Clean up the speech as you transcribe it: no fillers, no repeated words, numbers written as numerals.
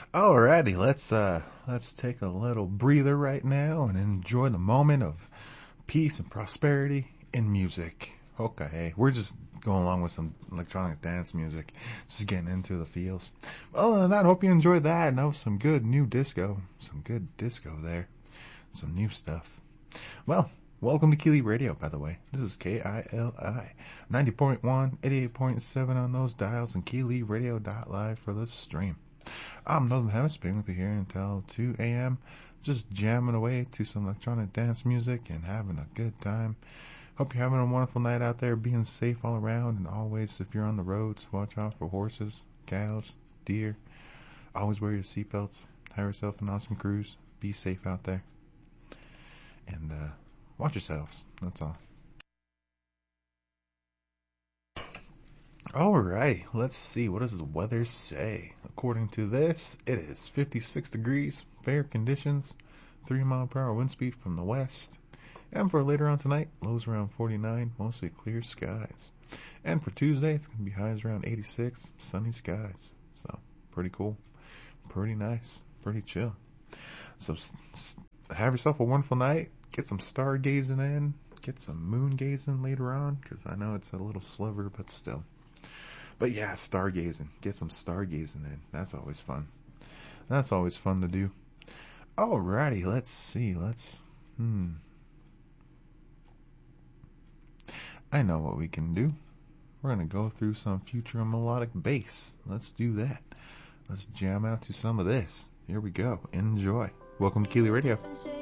Alrighty, let's take a little breather right now and enjoy the moment of peace and prosperity in music. Okay, we're just going along with some electronic dance music, just getting into the feels. Other than that, hope you enjoyed that. And that was some good new disco, some good disco there, some new stuff. Well, welcome to Keeley Radio, by the way. This is KILI 90.1, 88.7 on those dials, and KeelyRadio.live for the stream. I'm Northern Hemisphere with you here until 2 a.m. Just jamming away to some electronic dance music and having a good time. Hope you're having a wonderful night out there, being safe all around, and always, if you're on the roads, watch out for horses, cows, deer. Always wear your seatbelts. Have yourself an awesome cruise. Be safe out there. And watch yourselves. That's all. Alright, let's see. What does the weather say? According to this, it is 56 degrees, fair conditions, 3 mile per hour wind speed from the west. And for later on tonight, lows around 49, mostly clear skies. And for Tuesday, it's going to be highs around 86, sunny skies. So, pretty cool, pretty nice, pretty chill. So, have yourself a wonderful night. Get some stargazing in. Get some moon gazing later on, because I know it's a little sliver, but still. But yeah, stargazing. Get some stargazing in. That's always fun. That's always fun to do. Alrighty, let's see. I know what we can do. We're going to go through some future melodic bass. Let's do that. Let's jam out to some of this. Here we go. Enjoy. Welcome to Keeley Radio.